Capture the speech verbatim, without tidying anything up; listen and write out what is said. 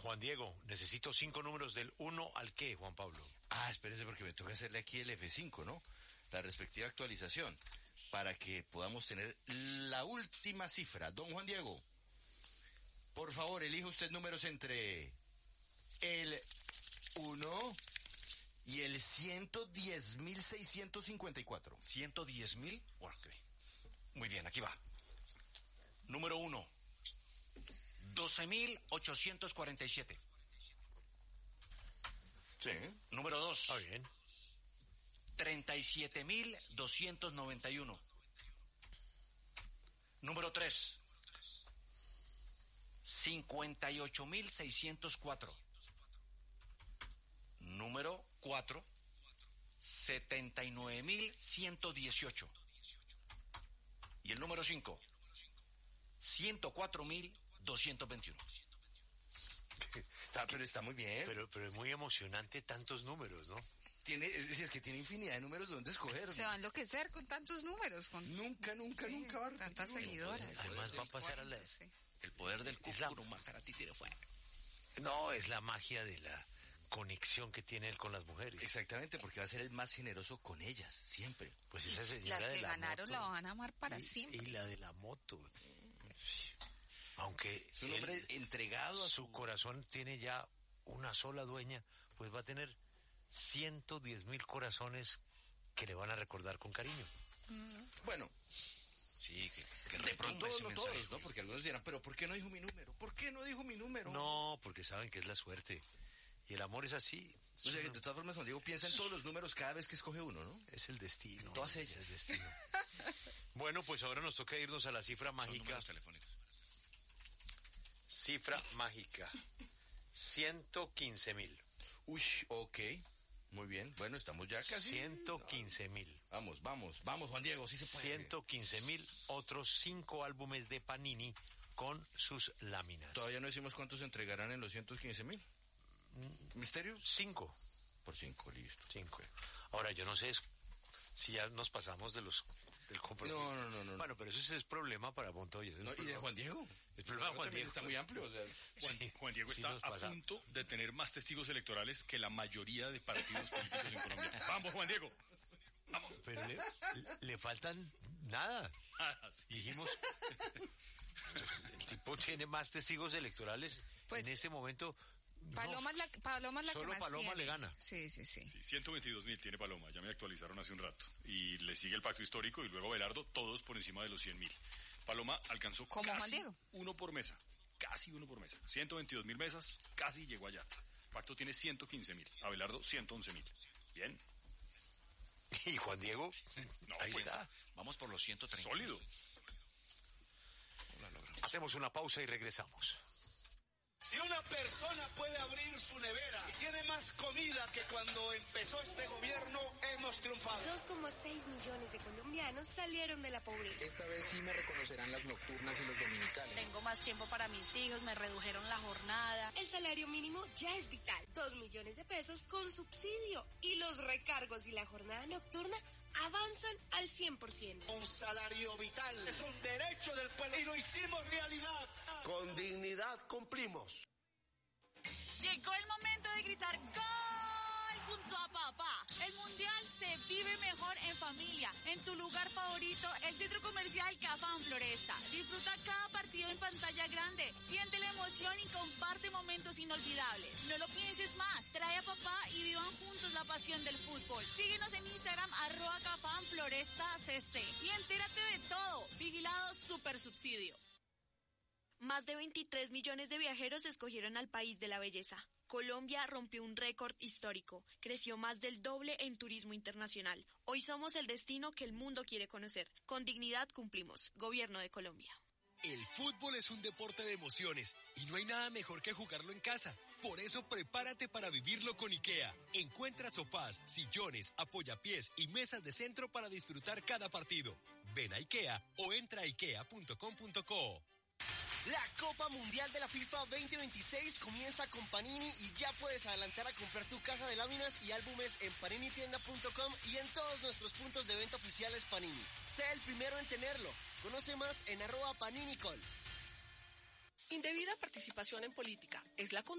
Juan Diego, necesito cinco números del uno al qué, Juan Pablo. Ah, espérese porque me toca hacerle aquí el F cinco, ¿no? La respectiva actualización, para que podamos tener la última cifra. Don Juan Diego, por favor, elija usted números entre el uno y el ciento diez mil seiscientos cincuenta y cuatro. ¿ciento diez mil? Bueno, ok. Muy bien, aquí va. Número uno. doce mil ochocientos cuarenta y siete. Sí. Número dos. Está bien. treinta y siete mil doscientos noventa y uno. Número tres. cincuenta y ocho mil seiscientos cuatro. Número cuatro. setenta y nueve mil ciento dieciocho. Y el número cinco. ciento cuatro mil doscientos veintiuno. Está, pero está muy bien. Pero, pero es muy emocionante tantos números, ¿no? Tiene, es decir, es que tiene infinidad de números donde escoger. Se va a enloquecer con tantos números. Con... Nunca, nunca, Sí, nunca va a repetir tantas uno. seguidoras. Además va a pasar a la... Sí. El poder del Es la- cúpuro Macarati tiene fuego. No, es la magia de la conexión que tiene él con las mujeres. Exactamente, porque va a ser el más generoso con ellas, siempre. Pues esa señora Las de que la ganaron moto, la van a amar para y, siempre. y la de la moto. Aunque Es un él- hombre entregado a su su... corazón tiene ya una sola dueña, pues va a tener ciento diez mil corazones que le van a recordar con cariño. Bueno, Sí, que, que de pronto retumbe ese no mensaje. todos, ¿no? Porque algunos dirán, pero ¿por qué no dijo mi número? ¿Por qué no dijo mi número? No, porque saben que es la suerte. Y el amor es así. O sea, que de todas formas, Juan Diego piensa en todos los números cada vez que escoge uno, ¿no? Es el destino. Todas ellas. Es el destino. Bueno, pues ahora nos toca irnos a la cifra Son mágica. números telefónicos. Cifra mágica. ciento quince mil. Uy, ok. Muy bien. Bueno, estamos ya casi. ciento quince mil. Vamos, vamos, vamos, Juan Diego, sí se puede. ciento quince mil. Otros cinco álbumes de Panini con sus láminas. Todavía no decimos cuántos se entregarán en los ciento quince mil. ¿Misterio? Cinco. Por cinco, listo. Cinco. Ahora, yo no sé es- si ya nos pasamos de los del compromiso. No, no, no, no. Bueno, pero eso sí es problema para Montoya. No, ¿y de Juan Diego? El problema de Juan También Diego está muy amplio, o sea... Juan, Sí, Juan Diego sí está nos a pasa. punto de tener más testigos electorales que la mayoría de partidos políticos en Colombia. Vamos, Juan Diego. Vamos. Pero le, le faltan nada. Ah, sí. Dijimos, el tipo tiene más testigos electorales Pues, en este momento. no, Paloma es la, Paloma es la solo que más Paloma tiene. le gana. Sí, sí, sí. Sí, ciento veintidós mil tiene Paloma, ya me actualizaron hace un rato. Y le sigue el pacto histórico y luego Belardo, todos por encima de los cien mil. Paloma alcanzó Como Juan casi Diego. uno por mesa, casi uno por mesa. ciento veintidós mil mesas, casi llegó allá. Pacto tiene ciento quince mil, Abelardo ciento once mil. Bien, Y Juan Diego, no, ahí pues, está. Vamos por los ciento treinta. sólido. Hacemos una pausa y regresamos. Si una persona puede abrir su nevera y tiene más comida que cuando empezó este gobierno, hemos triunfado. dos coma seis millones de colombianos salieron de la pobreza. Esta vez sí me reconocerán las nocturnas y los dominicales. Tengo más tiempo para mis hijos, me redujeron la jornada. El salario mínimo ya es vital. Dos millones de pesos con subsidio. Y los recargos y la jornada nocturna avanzan al cien por ciento. Un salario vital es un derecho del pueblo y lo hicimos realidad. Con dignidad cumplimos. Llegó el momento de gritar ¡Gol! Junto a papá. El mundial se vive mejor en familia. En tu lugar favorito, el centro comercial Cafam Floresta. Disfruta cada partido en pantalla grande. Siente la emoción y comparte momentos inolvidables. No lo pienses más. Trae a papá y vivan juntos la pasión del fútbol. Síguenos en Instagram, arroba Cafam Floresta C C. Y entérate de todo. Vigilado Super Subsidio. Más de veintitrés millones de viajeros escogieron al país de la belleza. Colombia rompió un récord histórico, creció más del doble en turismo internacional. Hoy somos el destino que el mundo quiere conocer. Con dignidad cumplimos. Gobierno de Colombia. El fútbol es un deporte de emociones y no hay nada mejor que jugarlo en casa. Por eso prepárate para vivirlo con IKEA. Encuentra sofás, sillones, apoyapiés y mesas de centro para disfrutar cada partido. Ven a IKEA o entra a ikea punto com punto co. La Copa Mundial de la FIFA veinte veintiséis comienza con Panini y ya puedes adelantar a comprar tu caja de láminas y álbumes en panini tienda punto com y en todos nuestros puntos de venta oficiales Panini. Sé el primero en tenerlo. Conoce más en arroba paninicol. Indebida participación en política es la